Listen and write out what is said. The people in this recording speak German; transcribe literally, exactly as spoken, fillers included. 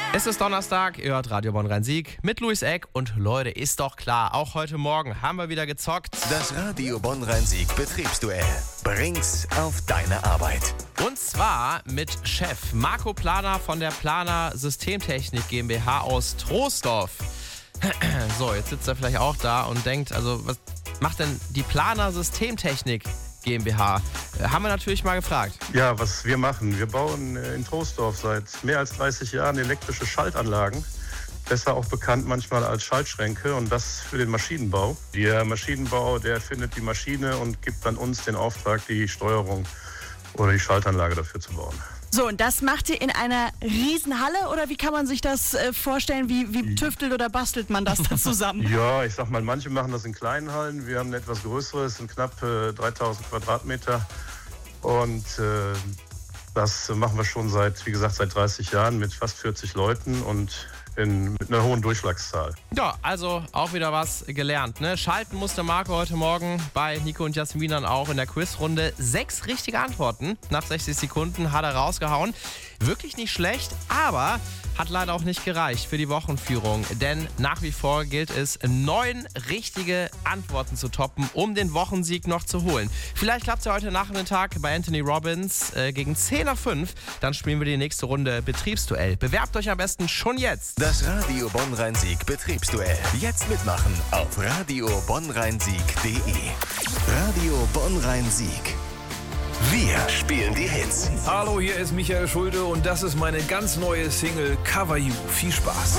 Es ist Donnerstag, ihr hört Radio Bonn-Rhein-Sieg mit Luis Eck und Leute, ist doch klar, auch heute Morgen haben wir wieder gezockt. Das Radio Bonn-Rhein-Sieg Betriebsduell bringt's auf deine Arbeit. Und zwar mit Chef Marco Planer von der Planer Systemtechnik GmbH aus Troisdorf. So, jetzt sitzt er vielleicht auch da und denkt, also was macht denn die Planer Systemtechnik GmbH? Äh, haben wir natürlich mal gefragt. Ja, was wir machen, wir bauen in Troisdorf seit mehr als dreißig Jahren elektrische Schaltanlagen. Besser auch bekannt manchmal als Schaltschränke, und das für den Maschinenbau. Der Maschinenbau, der findet die Maschine und gibt dann uns den Auftrag, die Steuerung oder die Schaltanlage dafür zu bauen. So, und das macht ihr in einer Riesenhalle, oder wie kann man sich das äh, vorstellen? Wie, wie tüftelt oder bastelt man das da zusammen? Ja, ich sag mal, manche machen das in kleinen Hallen. Wir haben eine etwas größere, es sind knapp äh, dreitausend Quadratmeter. Und äh, das machen wir schon seit, wie gesagt, seit dreißig Jahren mit fast vierzig Leuten und in, mit einer hohen Durchschlagszahl. Ja, also auch wieder was gelernt, ne? Schalten musste Marco heute Morgen bei Nico und Jasmin dann auch in der Quizrunde. Sechs richtige Antworten nach sechzig Sekunden hat er rausgehauen. Wirklich nicht schlecht, aber hat leider auch nicht gereicht für die Wochenführung. Denn nach wie vor gilt es, neun richtige Antworten zu toppen, um den Wochensieg noch zu holen. Vielleicht klappt es ja heute Nachmittag bei Anthony Robbins äh, gegen zehn nach fünf. Dann spielen wir die nächste Runde Betriebsduell. Bewerbt euch am besten schon jetzt. Das Radio Bonn-Rhein-Sieg Betriebsduell. Jetzt mitmachen auf radio bonn rhein sieg punkt de. Radio Bonn-Rhein-Sieg. Wir spielen die Hits. Hallo, hier ist Michael Schulte und das ist meine ganz neue Single Cover You. Viel Spaß.